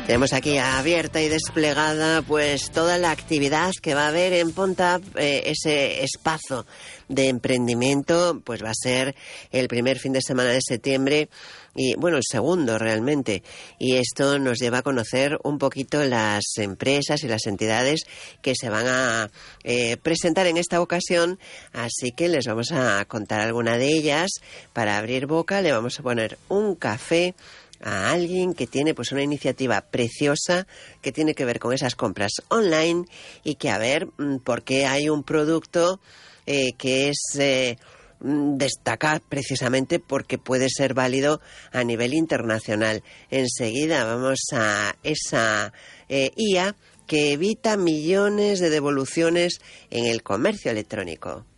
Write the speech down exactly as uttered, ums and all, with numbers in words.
Tenemos aquí abierta y desplegada pues toda la actividad que va a haber en Pontap, eh, ese espacio de emprendimiento, pues va a ser el primer fin de semana de septiembre y bueno, el segundo realmente, y esto nos lleva a conocer un poquito las empresas y las entidades que se van a eh, presentar en esta ocasión, así que les vamos a contar alguna de ellas. Para abrir boca le vamos a poner un café a alguien que tiene pues una iniciativa preciosa que tiene que ver con esas compras online y que a ver por qué hay un producto eh, que es eh, destaca precisamente porque puede ser válido a nivel internacional. Enseguida vamos a esa eh, I A que evita millones de devoluciones en el comercio electrónico.